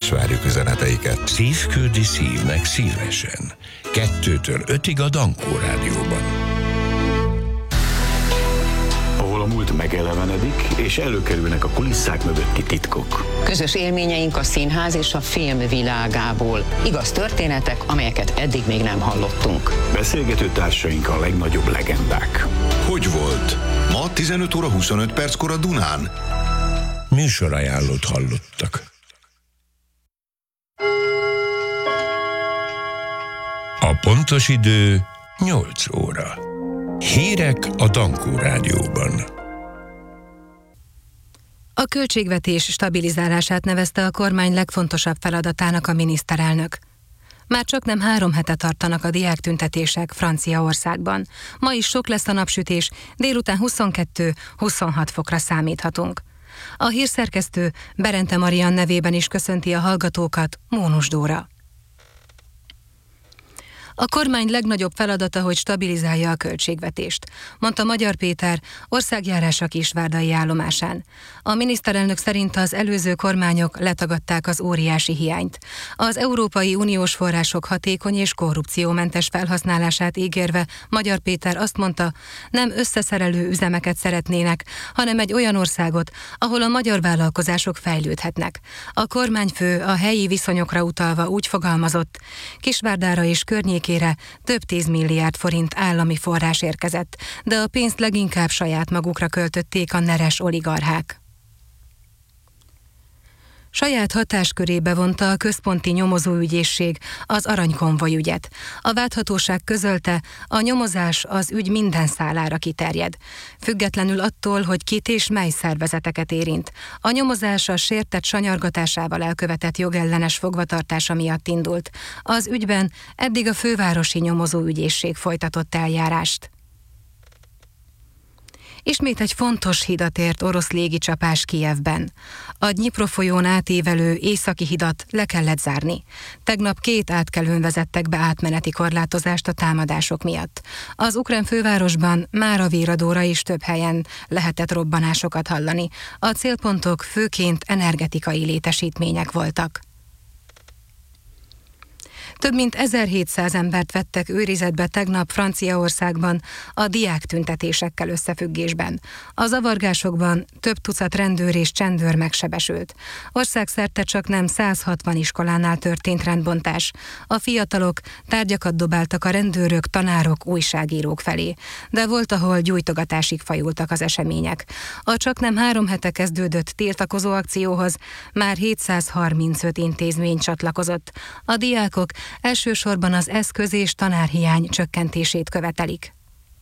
várjuk üzeneteiket. Szív küldi szívnek szívesen. 2-től 5-ig a Dankó Rádióban. Ahol a múlt megelevenedik, és előkerülnek a kulisszák mögötti titkok. Közös élményeink a színház és a film világából. Igaz történetek, amelyeket eddig még nem hallottunk. Beszélgető társaink a legnagyobb legendák. Hogy volt? Ma 15 óra 25 perckor a Dunán. Műsorajánlót hallottak. A pontos idő 8 óra. Hírek a Dankó Rádióban. A költségvetés stabilizálását nevezte a kormány legfontosabb feladatának a miniszterelnök. Már csaknem 3 hete tartanak a diáktüntetések Franciaországban. Ma is sok lesz a napsütés, délután 22-26 fokra számíthatunk. A hírszerkesztő Berente Marian nevében is köszönti a hallgatókat, Mónus Dóra. A kormány legnagyobb feladata, hogy stabilizálja a költségvetést, mondta Magyar Péter, országjárása Kisvárdai állomásán. A miniszterelnök szerint az előző kormányok letagadták az óriási hiányt. Az Európai Uniós források hatékony és korrupciómentes felhasználását ígérve Magyar Péter azt mondta, nem összeszerelő üzemeket szeretnének, hanem egy olyan országot, ahol a magyar vállalkozások fejlődhetnek. A kormányfő a helyi viszonyokra utalva úgy fogalmazott, Kisvárdára és környékére több 10 milliárd forint állami forrás érkezett, de a pénzt leginkább saját magukra költötték a neres oligarchák. Saját hatáskörébe vonta a központi nyomozóügyészség az aranykonvoj ügyet. A vádhatóság közölte, a nyomozás az ügy minden szálára kiterjed. Függetlenül attól, hogy kit és mely szervezeteket érint. A nyomozás a sértett sanyargatásával elkövetett jogellenes fogvatartása miatt indult. Az ügyben eddig a fővárosi nyomozóügyészség folytatott eljárást. Ismét egy fontos hidat ért orosz légicsapás Kijevben. A Dnyipro folyón átívelő északi hidat le kellett zárni. Tegnap 2 átkelőn vezettek be átmeneti korlátozást a támadások miatt. Az ukrán fővárosban már a Véradóra is több helyen lehetett robbanásokat hallani. A célpontok főként energetikai létesítmények voltak. Több mint 1700 embert vettek őrizetbe tegnap Franciaországban a diáktüntetésekkel összefüggésben. A zavargásokban több tucat rendőr és csendőr megsebesült. Országszerte csaknem 160 iskolánál történt rendbontás. A fiatalok tárgyakat dobáltak a rendőrök, tanárok, újságírók felé. De volt, ahol gyújtogatásig fajultak az események. A csaknem 3 hete kezdődött tiltakozó akcióhoz már 735 intézmény csatlakozott. A diákok elsősorban az eszköz- és tanárhiány csökkentését követelik.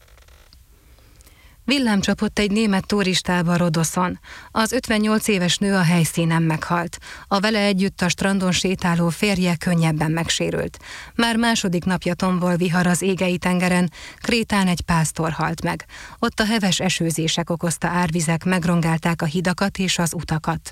Villám csapott egy német turistába Rodoszon. Az 58 éves nő a helyszínen meghalt. A vele együtt a strandon sétáló férje könnyebben megsérült. Már második napja tombol vihar az Égei tengeren, Krétán egy pásztor halt meg. Ott a heves esőzések okozta árvizek megrongálták a hidakat és az utakat.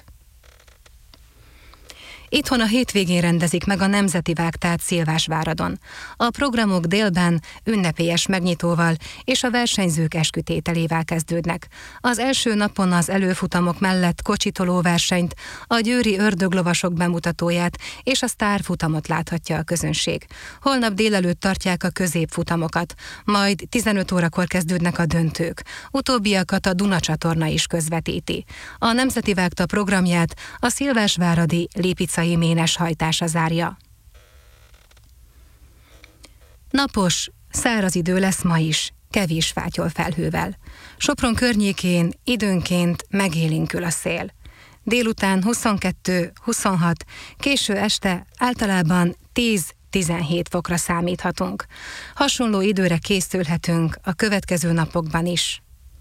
Itthon a hétvégén rendezik meg a Nemzeti Vágtát Szilvásváradon. A programok délben ünnepélyes megnyitóval és a versenyzők eskütételével kezdődnek. Az első napon az előfutamok mellett kocsitolóversenyt, a győri ördöglovasok bemutatóját és a sztárfutamot láthatja a közönség. Holnap délelőtt tartják a középfutamokat, majd 15 órakor kezdődnek a döntők. Utóbbiakat a Duna csatorna is közvetíti. A Nemzeti Vágta programját a szilvásváradi Lipicai ménes hajtása zárja. Napos, száraz idő lesz ma is, kevés fátyol felhővel. Sopron környékén időnként megélénkül a szél. Délután 22-26, késő este általában 10-17 fokra számíthatunk. Hasonló időre készülhetünk a következő napokban is.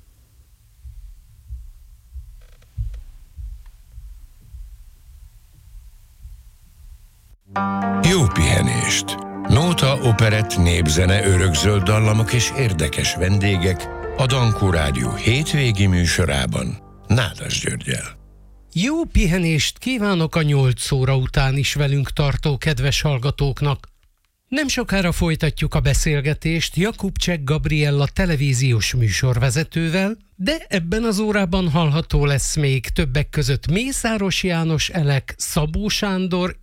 Jó pihenést! Nóta, operett, népzene, örökzöld dallamok és érdekes vendégek a Dankó Rádió hétvégi műsorában Nádas Györggyel. Jó pihenést kívánok a 8 óra után is velünk tartó kedves hallgatóknak. Nem sokára folytatjuk a beszélgetést Jakubcsek Gabriella televíziós műsorvezetővel, de ebben az órában hallható lesz még többek között Mészáros János Elek, Szabó Sándor